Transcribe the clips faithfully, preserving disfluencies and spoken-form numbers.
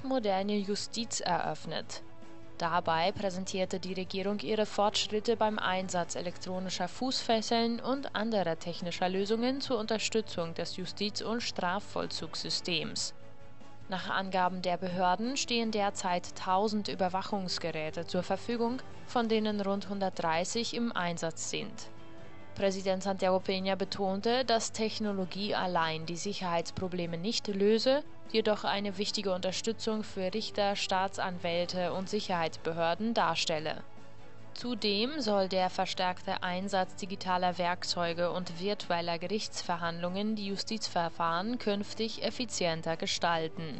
moderne Justiz eröffnet. Dabei präsentierte die Regierung ihre Fortschritte beim Einsatz elektronischer Fußfesseln und anderer technischer Lösungen zur Unterstützung des Justiz- und Strafvollzugssystems. Nach Angaben der Behörden stehen derzeit tausend Überwachungsgeräte zur Verfügung, von denen rund hundertdreißig im Einsatz sind. Präsident Santiago Peña betonte, dass Technologie allein die Sicherheitsprobleme nicht löse, jedoch eine wichtige Unterstützung für Richter, Staatsanwälte und Sicherheitsbehörden darstelle. Zudem soll der verstärkte Einsatz digitaler Werkzeuge und virtueller Gerichtsverhandlungen die Justizverfahren künftig effizienter gestalten.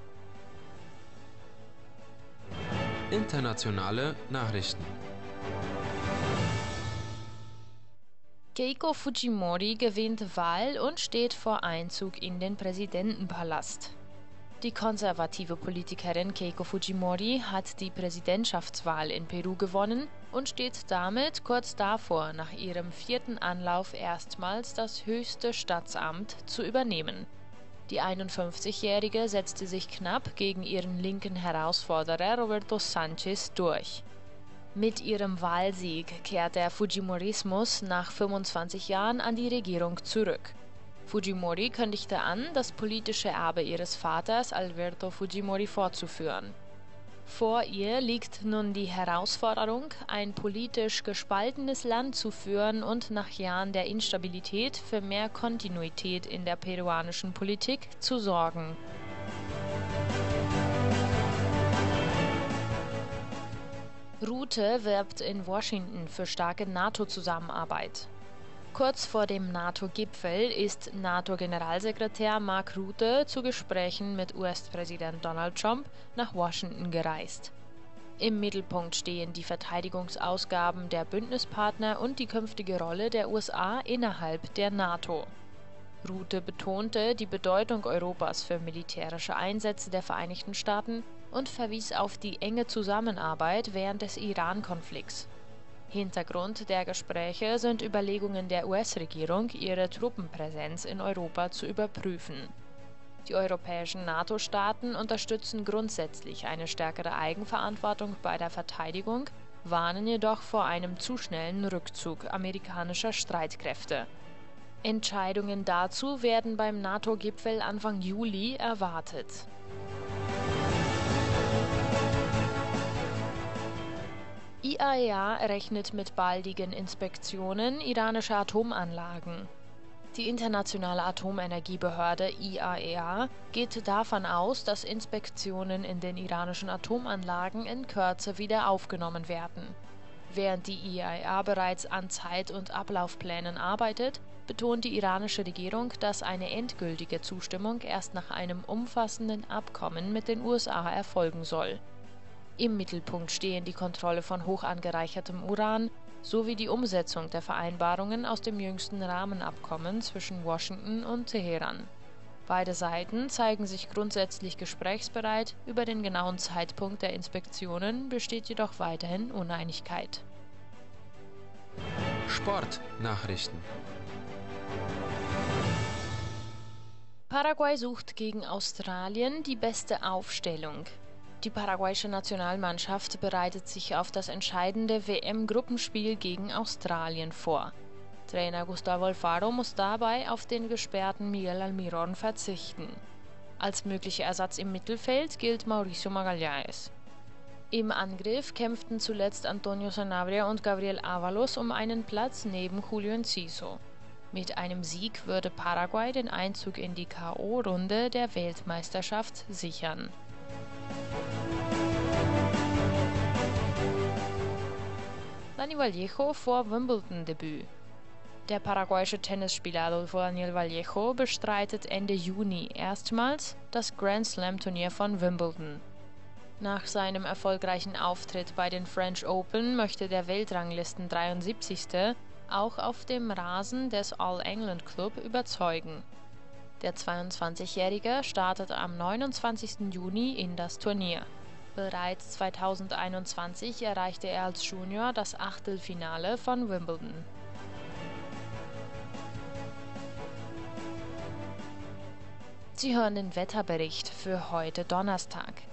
Internationale Nachrichten. Keiko Fujimori gewinnt Wahl und steht vor Einzug in den Präsidentenpalast. Die konservative Politikerin Keiko Fujimori hat die Präsidentschaftswahl in Peru gewonnen und steht damit kurz davor, nach ihrem vierten Anlauf erstmals das höchste Staatsamt zu übernehmen. Die einundfünfzigjährige setzte sich knapp gegen ihren linken Herausforderer Roberto Sanchez durch. Mit ihrem Wahlsieg kehrt der Fujimorismus nach fünfundzwanzig Jahren an die Regierung zurück. Fujimori kündigte an, das politische Erbe ihres Vaters Alberto Fujimori fortzuführen. Vor ihr liegt nun die Herausforderung, ein politisch gespaltenes Land zu führen und nach Jahren der Instabilität für mehr Kontinuität in der peruanischen Politik zu sorgen. Rutte wirbt in Washington für starke NATO-Zusammenarbeit. Kurz vor dem NATO-Gipfel ist NATO-Generalsekretär Mark Rutte zu Gesprächen mit U S-Präsident Donald Trump nach Washington gereist. Im Mittelpunkt stehen die Verteidigungsausgaben der Bündnispartner und die künftige Rolle der U S A innerhalb der NATO. Rutte betonte die Bedeutung Europas für militärische Einsätze der Vereinigten Staaten und verwies auf die enge Zusammenarbeit während des Iran-Konflikts. Hintergrund der Gespräche sind Überlegungen der U S-Regierung, ihre Truppenpräsenz in Europa zu überprüfen. Die europäischen NATO-Staaten unterstützen grundsätzlich eine stärkere Eigenverantwortung bei der Verteidigung, warnen jedoch vor einem zu schnellen Rückzug amerikanischer Streitkräfte. Entscheidungen dazu werden beim NATO-Gipfel Anfang Juli erwartet. I A E A rechnet mit baldigen Inspektionen iranischer Atomanlagen. Die Internationale Atomenergiebehörde I A E A geht davon aus, dass Inspektionen in den iranischen Atomanlagen in Kürze wieder aufgenommen werden. Während die I A E A bereits an Zeit- und Ablaufplänen arbeitet, betont die iranische Regierung, dass eine endgültige Zustimmung erst nach einem umfassenden Abkommen mit den U S A erfolgen soll. Im Mittelpunkt stehen die Kontrolle von hoch angereichertem Uran sowie die Umsetzung der Vereinbarungen aus dem jüngsten Rahmenabkommen zwischen Washington und Teheran. Beide Seiten zeigen sich grundsätzlich gesprächsbereit, über den genauen Zeitpunkt der Inspektionen besteht jedoch weiterhin Uneinigkeit. Sportnachrichten. Paraguay sucht gegen Australien die beste Aufstellung. Die paraguayische Nationalmannschaft bereitet sich auf das entscheidende W M-Gruppenspiel gegen Australien vor. Trainer Gustavo Alfaro muss dabei auf den gesperrten Miguel Almirón verzichten. Als möglicher Ersatz im Mittelfeld gilt Mauricio Magallanes. Im Angriff kämpften zuletzt Antonio Sanabria und Gabriel Ábalos um einen Platz neben Julio Enciso. Mit einem Sieg würde Paraguay den Einzug in die K O-Runde der Weltmeisterschaft sichern. Dani Vallejo vor Wimbledon-Debüt. Der paraguayische Tennisspieler Adolfo Daniel Vallejo bestreitet Ende Juni erstmals das Grand Slam-Turnier von Wimbledon. Nach seinem erfolgreichen Auftritt bei den French Open möchte der Weltranglisten-dreiundsiebzigste auch auf dem Rasen des All England Club überzeugen. Der zweiundzwanzigjährige startet am neunundzwanzigsten Juni in das Turnier. Bereits zweitausendeinundzwanzig erreichte er als Junior das Achtelfinale von Wimbledon. Sie hören den Wetterbericht für heute Donnerstag.